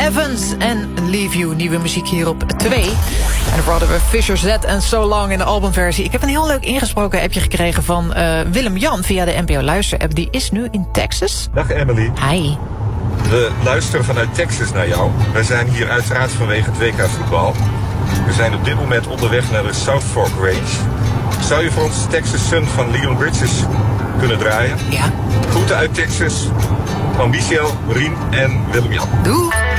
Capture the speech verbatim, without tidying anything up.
Evans en Leave You, nieuwe muziek hier op twee. En dan hadden we Fisher Z en So Long in de albumversie. Ik heb een heel leuk ingesproken appje gekregen van uh, Willem-Jan via de N P O Luister-app. Die is nu in Texas. Dag Emily. Hi. We luisteren vanuit Texas naar jou. Wij zijn hier uiteraard vanwege het W K voetbal. We zijn op dit moment onderweg naar de South Fork Range. Zou je voor ons Texas Sun van Leon Bridges kunnen draaien? Ja. Groeten uit Texas van Michel, Rien en Willem-Jan. Doei.